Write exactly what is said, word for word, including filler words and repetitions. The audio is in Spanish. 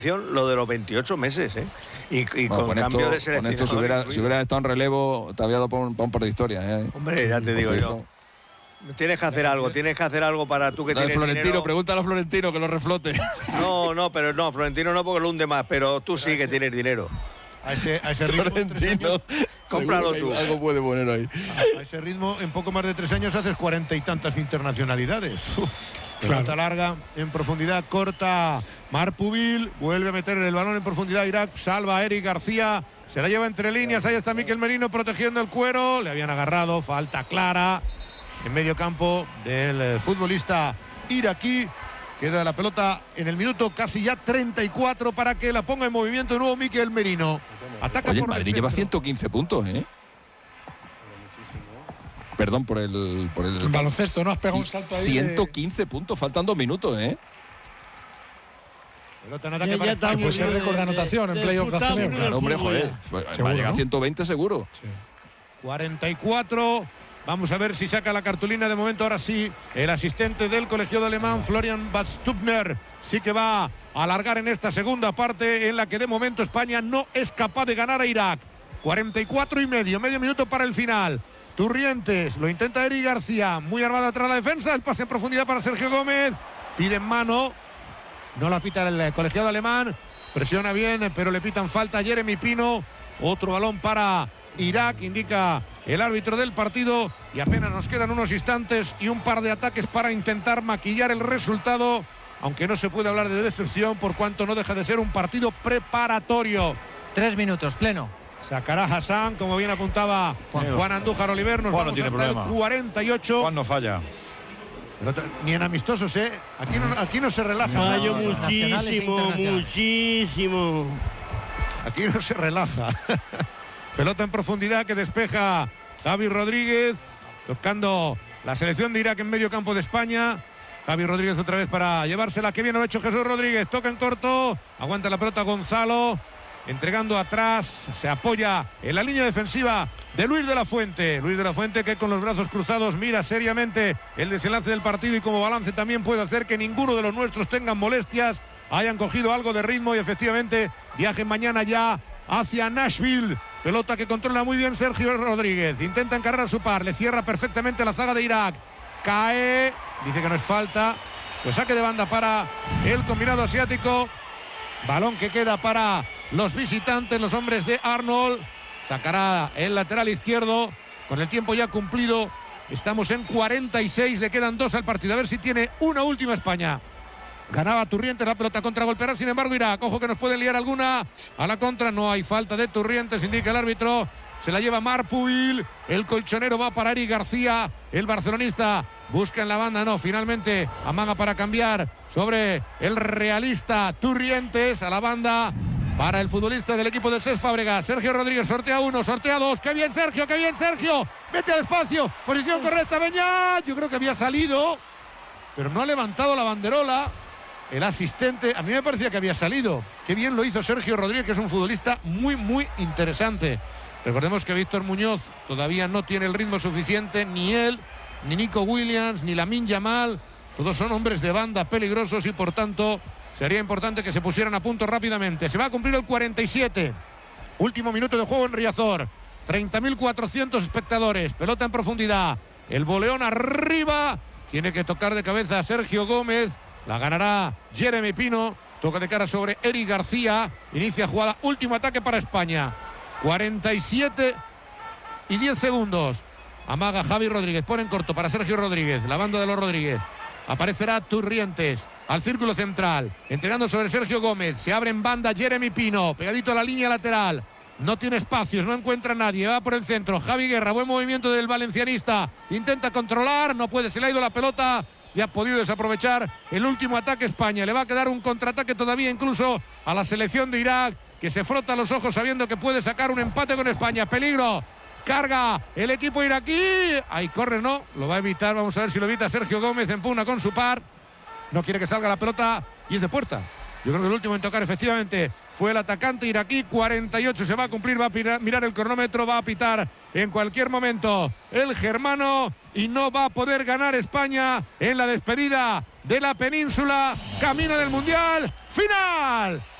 lo de los veintiocho meses, ¿eh? Y, y bueno, con, con esto, cambio de seleccionador. Con esto, si hubiera, si hubiera estado en relevo, te había dado para un, pa un par de historias, ¿eh? Hombre, ya te digo yo. Tienes que hacer algo, tienes que hacer algo para tú que no, tienes Florentino, dinero. Pregúntale a Florentino que lo reflote. No, no, pero no, Florentino no porque lo hunde más, pero tú sí que tienes dinero. A ese, a ese ritmo, Florentino, cómpralo tú. Algo puede poner ahí. A ese ritmo, en poco más de tres años haces cuarenta y tantas internacionalidades. Pelota claro. larga, en profundidad, corta. Marpubil vuelve a meter el balón en profundidad. Irak salva a Eric García. Se la lleva entre líneas. Ahí está Miquel Merino protegiendo el cuero. Le habían agarrado. Falta clara en medio campo del futbolista iraquí. Queda la pelota en el minuto casi ya treinta y cuatro para que la ponga en movimiento de nuevo Miquel Merino. Ataca Oye, por Madrid el lleva centro. ciento quince puntos, ¿eh? Perdón por el... Por el, el baloncesto, ¿no? Has pegado un salto ahí. ciento quince de... puntos, faltan dos minutos, ¿eh? Pelota en ataque para que puede ser récord de anotación de, en playoff de hace Claro, hombre, joder. Va a llegar a ciento veinte seguro. Sí. cuarenta y cuatro. Vamos a ver si saca la cartulina. De momento, ahora sí, el asistente del colegiado alemán, Florian Badstubner, sí que va a alargar en esta segunda parte en la que de momento España no es capaz de ganar a Irak. cuarenta y cuatro y medio, medio minuto para el final. Turrientes, lo intenta Eric García, muy armada atrás la defensa, el pase en profundidad para Sergio Gómez, pide en mano, no la pita el colegiado alemán, presiona bien, pero le pitan falta a Jeremy Pino, otro balón para Irak, indica el árbitro del partido, y apenas nos quedan unos instantes y un par de ataques para intentar maquillar el resultado, aunque no se puede hablar de decepción por cuanto no deja de ser un partido preparatorio. Tres minutos, pleno. Sacará Hassan, como bien apuntaba Juan, Juan Andújar Oliver. Nos Juan vamos no tiene hasta problema. el cuarenta y ocho. Juan no falla. Ni en amistosos, ¿eh? Aquí no, aquí no se relaja. Fallo no, muchísimo, muchísimo. Aquí no se relaja. Pelota en profundidad que despeja Javi Rodríguez. Tocando la selección de Irak en medio campo de España. Javi Rodríguez otra vez para llevársela. Qué bien lo ha hecho Jesús Rodríguez. Toca en corto. Aguanta la pelota Gonzalo. Entregando atrás, se apoya en la línea defensiva de Luis de la Fuente. Luis de la Fuente que con los brazos cruzados mira seriamente el desenlace del partido y como balance también puede hacer que ninguno de los nuestros tengan molestias, hayan cogido algo de ritmo y efectivamente viajen mañana ya hacia Nashville. Pelota que controla muy bien Sergio Rodríguez. Intenta encargar a su par, le cierra perfectamente la zaga de Irak. Cae, dice que no es falta. Pues saque de banda para el combinado asiático. Balón que queda para los visitantes, los hombres de Arnold. Sacará el lateral izquierdo. Con el tiempo ya cumplido, estamos en cuarenta y seis. Le quedan dos al partido. A ver si tiene una última España. Ganaba Turrientes, la pelota contragolpeará. Sin embargo, Irak. Ojo que nos pueden liar alguna. A la contra no hay falta de Turrientes, indica el árbitro. Se la lleva Marpubil. El colchonero va para Eric García. El barcelonista busca en la banda. No, finalmente amaga para cambiar sobre el realista Turrientes. A la banda para el futbolista del equipo de Cesc Fábregas. Sergio Rodríguez sortea uno, sortea dos. ¡Qué bien, Sergio! ¡Qué bien, Sergio! ¡Vete al espacio! Posición correcta, Beñat. Yo creo que había salido, pero no ha levantado la banderola. El asistente, a mí me parecía que había salido. Qué bien lo hizo Sergio Rodríguez, que es un futbolista muy, muy interesante. Recordemos que Víctor Muñoz todavía no tiene el ritmo suficiente, ni él, ni Nico Williams, ni Lamine Yamal. Todos son hombres de banda peligrosos y por tanto sería importante que se pusieran a punto rápidamente. Se va a cumplir el cuarenta y siete. Último minuto de juego en Riazor. treinta mil cuatrocientos espectadores. Pelota en profundidad. El boleón arriba. Tiene que tocar de cabeza a Sergio Gómez. La ganará Jeremy Pino. Toca de cara sobre Eric García. Inicia jugada. Último ataque para España. cuarenta y siete y diez segundos. Amaga Javi Rodríguez. Pone en corto para Sergio Rodríguez. La banda de los Rodríguez. Aparecerá Turrientes al círculo central. Entregando sobre Sergio Gómez. Se abre en banda Jeremy Pino. Pegadito a la línea lateral. No tiene espacios. No encuentra a nadie. Va por el centro. Javi Guerra. Buen movimiento del valencianista. Intenta controlar. No puede. Se le ha ido la pelota. Y ha podido desaprovechar el último ataque España. Le va a quedar un contraataque todavía incluso a la selección de Irak, que se frota los ojos sabiendo que puede sacar un empate con España. Peligro. Carga el equipo iraquí. Ahí corre, no. Lo va a evitar. Vamos a ver si lo evita Sergio Gómez. Empuna con su par. No quiere que salga la pelota y es de puerta. Yo creo que el último en tocar efectivamente fue el atacante iraquí. cuarenta y ocho se va a cumplir. Va a mirar el cronómetro. Va a pitar en cualquier momento el germano. Y no va a poder ganar España en la despedida de la península. Camino del Mundial. Final